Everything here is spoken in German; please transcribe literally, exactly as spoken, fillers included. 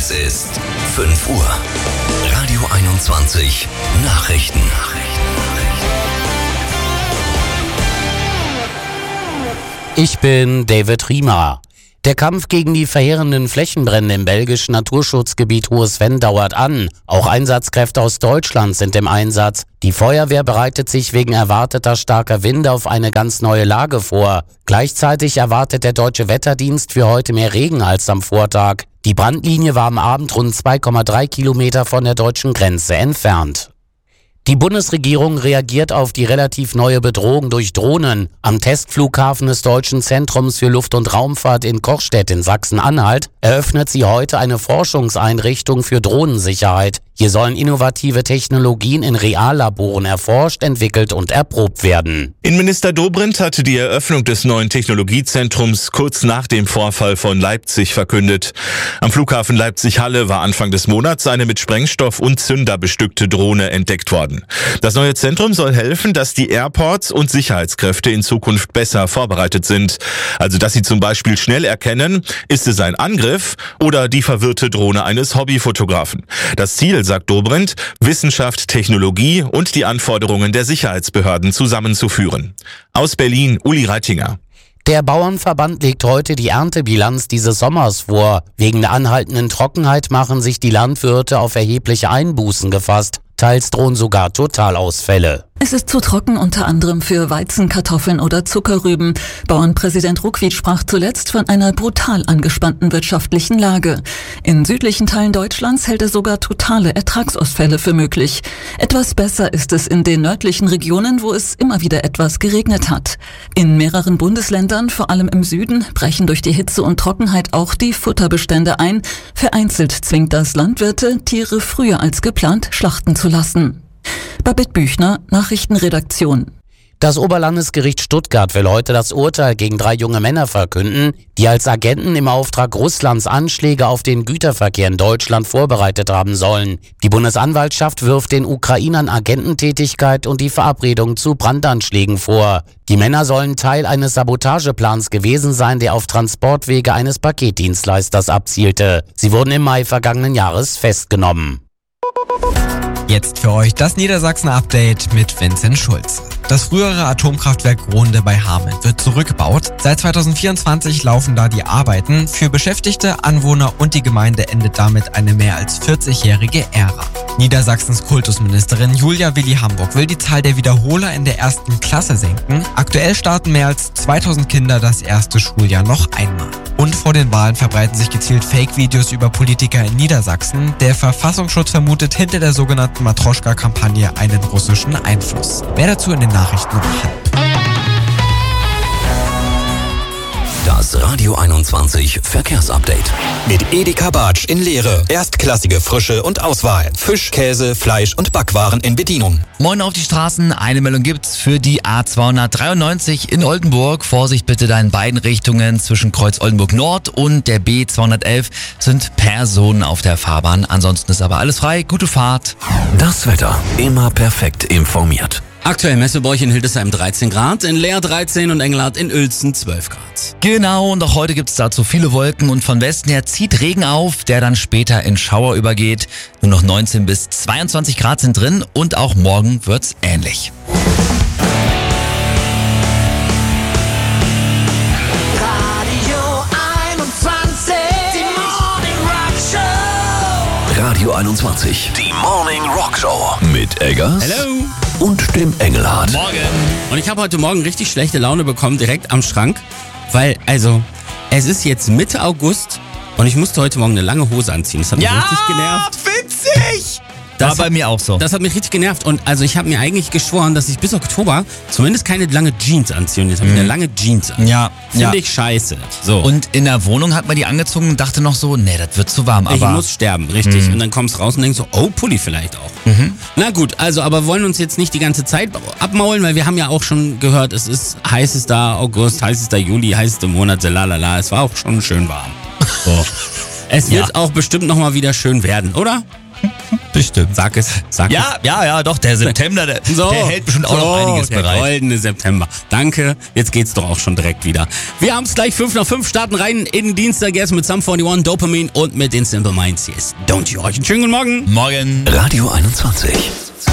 Es ist fünf Uhr. Radio einundzwanzig Nachrichten. Ich bin David Riemer. Der Kampf gegen die verheerenden Flächenbrände im belgischen Naturschutzgebiet Hohes Venn dauert an. Auch Einsatzkräfte aus Deutschland sind im Einsatz. Die Feuerwehr bereitet sich wegen erwarteter starker Winde auf eine ganz neue Lage vor. Gleichzeitig erwartet der Deutsche Wetterdienst für heute mehr Regen als am Vortag. Die Brandlinie war am Abend rund zwei Komma drei Kilometer von der deutschen Grenze entfernt. Die Bundesregierung reagiert auf die relativ neue Bedrohung durch Drohnen. Am Testflughafen des Deutschen Zentrums für Luft- und Raumfahrt in Kochstedt in Sachsen-Anhalt eröffnet sie heute eine Forschungseinrichtung für Drohnensicherheit. Hier sollen innovative Technologien in Reallaboren erforscht, entwickelt und erprobt werden. Innenminister Dobrindt hatte die Eröffnung des neuen Technologiezentrums kurz nach dem Vorfall von Leipzig verkündet. Am Flughafen Leipzig-Halle war Anfang des Monats eine mit Sprengstoff und Zünder bestückte Drohne entdeckt worden. Das neue Zentrum soll helfen, dass die Airports und Sicherheitskräfte in Zukunft besser vorbereitet sind. Also dass sie zum Beispiel schnell erkennen, ist es ein Angriff oder die verwirrte Drohne eines Hobbyfotografen. Das Ziel, sagt Dobrindt, Wissenschaft, Technologie und die Anforderungen der Sicherheitsbehörden zusammenzuführen. Aus Berlin, Uli Reitinger. Der Bauernverband legt heute die Erntebilanz dieses Sommers vor. Wegen der anhaltenden Trockenheit machen sich die Landwirte auf erhebliche Einbußen gefasst. Teils drohen sogar Totalausfälle. Es ist zu trocken, unter anderem für Weizen, Kartoffeln oder Zuckerrüben. Bauernpräsident Ruckwied sprach zuletzt von einer brutal angespannten wirtschaftlichen Lage. In südlichen Teilen Deutschlands hält er sogar totale Ertragsausfälle für möglich. Etwas besser ist es in den nördlichen Regionen, wo es immer wieder etwas geregnet hat. In mehreren Bundesländern, vor allem im Süden, brechen durch die Hitze und Trockenheit auch die Futterbestände ein. Vereinzelt zwingt das Landwirte, Tiere früher als geplant schlachten zu lassen. Babette Büchner, Nachrichtenredaktion. Das Oberlandesgericht Stuttgart will heute das Urteil gegen drei junge Männer verkünden, die als Agenten im Auftrag Russlands Anschläge auf den Güterverkehr in Deutschland vorbereitet haben sollen. Die Bundesanwaltschaft wirft den Ukrainern Agententätigkeit und die Verabredung zu Brandanschlägen vor. Die Männer sollen Teil eines Sabotageplans gewesen sein, der auf Transportwege eines Paketdienstleisters abzielte. Sie wurden im Mai vergangenen Jahres festgenommen. Jetzt für euch das Niedersachsen-Update mit Vincent Schulz. Das frühere Atomkraftwerk Grohnde bei Hameln wird zurückgebaut. Seit zweitausendvierundzwanzig laufen da die Arbeiten. Für Beschäftigte, Anwohner und die Gemeinde endet damit eine mehr als vierzigjährige Ära. Niedersachsens Kultusministerin Julia Willi Hamburg will die Zahl der Wiederholer in der ersten Klasse senken. Aktuell starten mehr als zweitausend Kinder das erste Schuljahr noch einmal. Und vor den Wahlen verbreiten sich gezielt Fake-Videos über Politiker in Niedersachsen. Der Verfassungsschutz vermutet hinter der sogenannten Matroschka-Kampagne einen russischen Einfluss. Mehr dazu in den Nachrichten über halb. Das Radio einundzwanzig Verkehrsupdate. Mit Edeka Bartsch in Leere. Erstklassige Frische und Auswahl. Fisch, Käse, Fleisch und Backwaren in Bedienung. Moin auf die Straßen. Eine Meldung gibt's für die A zweihundertdreiundneunzig in Oldenburg. Vorsicht bitte da in beiden Richtungen. Zwischen Kreuz Oldenburg Nord und der B zweihundertelf sind Personen auf der Fahrbahn. Ansonsten ist aber alles frei. Gute Fahrt. Das Wetter. Immer perfekt informiert. Aktuell Messebäuch in Hildesheim dreizehn Grad, in Leer dreizehn und Engelhardt in Uelzen zwölf Grad. Genau, und auch heute gibt's dazu viele Wolken und von Westen her zieht Regen auf, der dann später in Schauer übergeht. Nur noch neunzehn bis zweiundzwanzig Grad sind drin und auch morgen wird's ähnlich. Radio einundzwanzig, die Morning Rock Show. Radio einundzwanzig, die Morning Rock Show. Mit Eggers. Hello. Und dem Engelhardt. Morgen. Und ich habe heute Morgen richtig schlechte Laune bekommen, direkt am Schrank. Weil, also, es ist jetzt Mitte August und ich musste heute Morgen eine lange Hose anziehen. Das hat mich Ja, richtig genervt. witzig! Das War bei hat, mir auch so. Das hat mich richtig genervt. Und also ich habe mir eigentlich geschworen, dass ich bis Oktober zumindest keine lange Jeans anziehe. Und jetzt habe ich eine lange Jeans an. Ja, Finde ja. ich scheiße. So. Und in der Wohnung hat man die angezogen und dachte noch so, nee, das wird zu warm. ich Aber muss sterben, richtig. Mhm. Und dann kommst du raus und denkst so, oh, Pulli vielleicht auch. Mhm. Na gut, also aber wollen uns jetzt nicht die ganze Zeit abmaulen, weil wir haben ja auch schon gehört, es ist heißester August, heißester Juli, heißeste Monat, lalala. Es war auch schon schön warm. So. Es wird Ja. auch bestimmt nochmal wieder schön werden, oder? Bestimmt. Sag es, sag Ja, ja, ja, doch, der September, der, So, der hält bestimmt auch so, noch einiges der bereit. goldene September. Danke, jetzt geht's doch auch schon direkt wieder. Wir haben es gleich fünf nach fünf, starten rein in den Dienstag erst mit Sum einundvierzig, Dopamine und mit den Simple Minds. Hier ist Don't You. Euch einen schönen guten Morgen. Morgen. Radio einundzwanzig.